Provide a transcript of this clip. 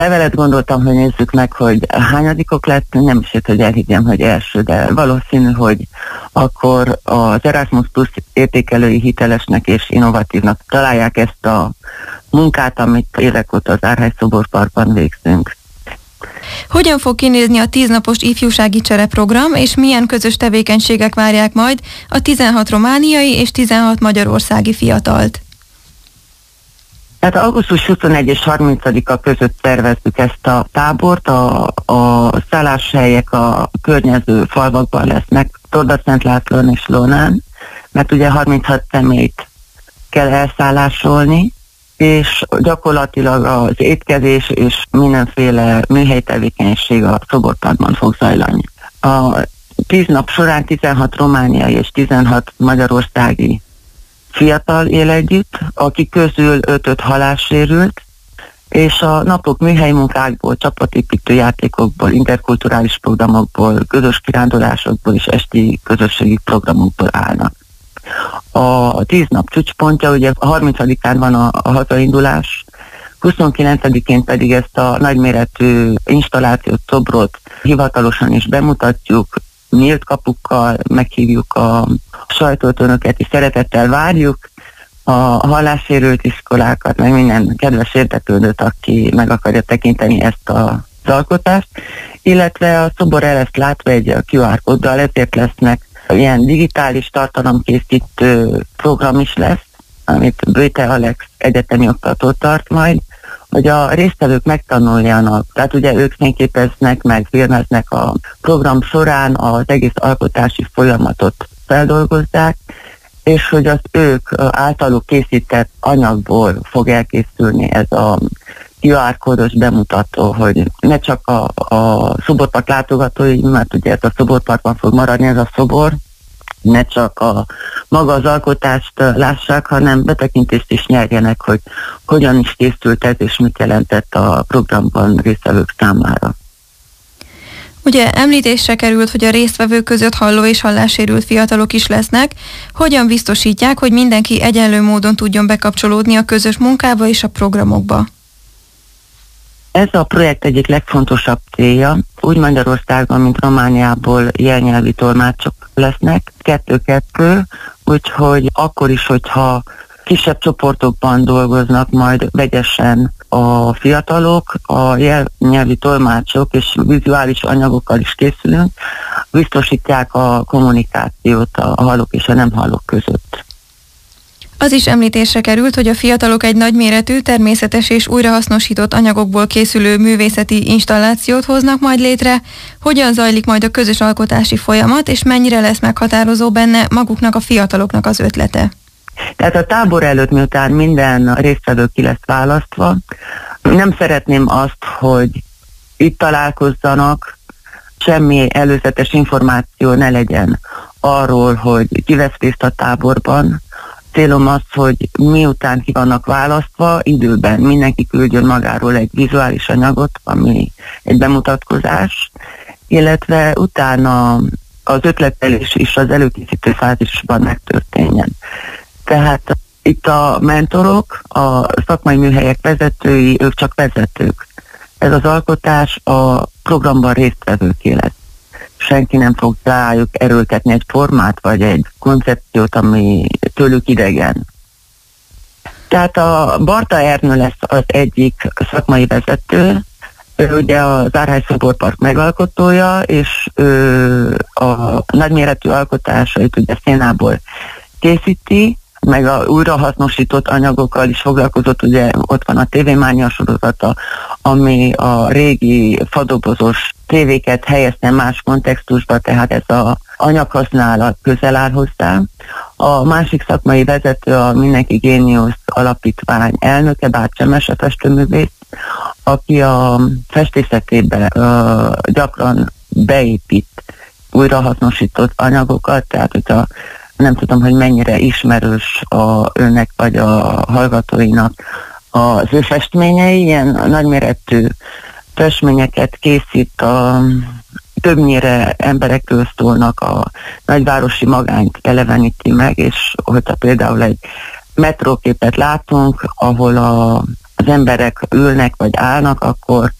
Levelet gondoltam, hogy nézzük meg, hogy hányadikok lett, nem is jött, hogy elhiggyem, hogy első, de valószínű, hogy akkor az Erasmus Plus értékelői hitelesnek és innovatívnak találják ezt a munkát, amit évek óta az Árhegy Szoborparkban végzünk. Hogyan fog kinézni a 10 napos ifjúsági csereprogram, és milyen közös tevékenységek várják majd a 16 romániai és 16 magyarországi fiatalt? Tehát augusztus 21 és 30-a között tervezzük ezt a tábort, a szálláshelyek a környező falvakban lesznek, Tordaszentlátlón és Lónán, mert ugye 36 személyt kell elszállásolni, és gyakorlatilag az étkezés és mindenféle műhelytevékenység a Szoborparkban fog zajlani. A 10 nap során 16 romániai és 16 magyarországi fiatal él együtt, akik közül 5 halássérült, és a napok műhelyi munkákból, csapatépítő játékokból, interkulturális programokból, közös kirándulásokból és esti közösségi programokból állnak. A 10 nap csúcspontja, ugye a 30-án van a hazaindulás, 29-én pedig ezt a nagyméretű installációt, szobrot hivatalosan is bemutatjuk, nyílt kapukkal, meghívjuk a sajtót, önöket is szeretettel várjuk, a hallássérült iskolákat, meg minden kedves érdeklődőt, aki meg akarja tekinteni ezt az alkotást, illetve a szobor el lesz látva egy QR kóddal, ezért lesznek ilyen digitális tartalomkészítő program is lesz, amit Böjte Alex egyetemi oktató tart majd, hogy a résztvevők megtanuljanak, tehát ugye ők fényképeznek, meg filmeznek a program során, az egész alkotási folyamatot feldolgozzák, és hogy az ők általuk készített anyagból fog elkészülni ez a QR kódos bemutató, hogy ne csak a Szoborpark látogatói, mert ugye ez a Szoborparkban fog maradni ez a szobor, ne csak maga az alkotást lássák, hanem betekintést is nyerjenek, hogy hogyan is készült ez, és mit jelentett a programban résztvevők számára. Ugye említésre került, hogy a résztvevők között halló és hallássérült fiatalok is lesznek. Hogyan biztosítják, hogy mindenki egyenlő módon tudjon bekapcsolódni a közös munkába és a programokba? Ez a projekt egyik legfontosabb célja. Úgy Magyarországon, mint Romániából jelnyelvi tolmácsok lesznek, 2-2, úgyhogy akkor is, hogyha kisebb csoportokban dolgoznak majd vegyesen a fiatalok, a jelnyelvi tolmácsok és vizuális anyagokkal is készülünk, biztosítják a kommunikációt a hallók és a nem hallók között. Az is említésre került, hogy a fiatalok egy nagyméretű, természetes és újrahasznosított anyagokból készülő művészeti installációt hoznak majd létre. Hogyan zajlik majd a közös alkotási folyamat, és mennyire lesz meghatározó benne maguknak a fiataloknak az ötlete? Tehát a tábor előtt, miután minden résztvevő ki lesz választva, nem szeretném azt, hogy itt találkozzanak, semmi előzetes információ ne legyen arról, hogy ki vesz részt a táborban. Célom az, hogy miután ki vannak választva, időben mindenki küldjön magáról egy vizuális anyagot, ami egy bemutatkozás, illetve utána az ötletelés is az előkészítő fázisban megtörténjen. Tehát itt a mentorok, a szakmai műhelyek vezetői, ők csak vezetők. Ez az alkotás a programban résztvevőké lesz. Senki nem fog rájuk erőltetni egy formát, vagy egy koncepciót, ami tőlük idegen. Tehát a Barta Ernő lesz az egyik szakmai vezető, ő ugye az Árhegy Szoborpark megalkotója, és ő a nagyméretű alkotásait ugye szénából készíti, meg a újrahasznosított anyagokkal is foglalkozott, ugye ott van a tévémánia sorozata, ami a régi fadobozos tévéket helyezte más kontextusba, tehát ez az anyaghasználat közel áll hozzá. A másik szakmai vezető a Mindenki Géniusz alapítvány elnöke, Bács Emese festőművész, aki a festészetébe gyakran beépít újrahasznosított anyagokat, tehát hogyha nem tudom, hogy mennyire ismerős önnek vagy a hallgatóinak az ő festményei, ilyen nagyméretű festményeket készít, többnyire emberekről szólnak, a nagyvárosi magányt eleveníti meg, és hogyha például egy metróképet látunk, ahol a az emberek ülnek vagy állnak, akkor